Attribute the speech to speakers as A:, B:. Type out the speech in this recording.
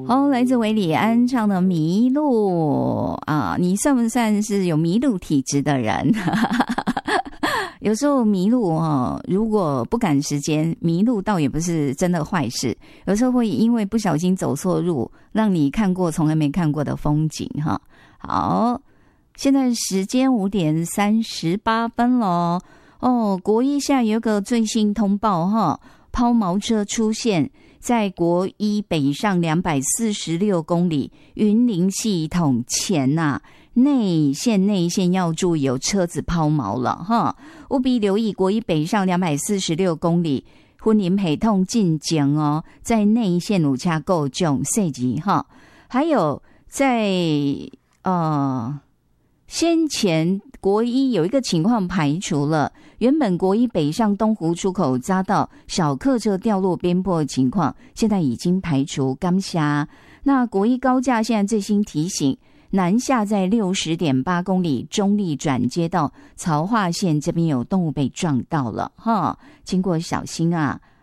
A: 好，来自韦礼安唱的《迷路》啊，你算不算是有迷路体质的人？有时候迷路如果不赶时间，迷路倒也不是真的坏事，有时候会因为不小心走错路，让你看过从来没看过的风景哈。好，现在时间5点38分了哦。国一下有个最新通报哈，抛锚车出现在国一北上246公里云林系统前呐，内线要注意有车子抛锚了哈，务必留意国一北上246公里云林系统进前哦，在内线有车够重设计哈，还有在先前国一有一个情况排除了，原本国一北上东湖出口匝道小客车掉落边坡的情况，现在已经排除。感谢。那国一高架现在最新提醒，南下在60.8公里中立转接道曹化线这边有动物被撞到了哈，经过小心啊。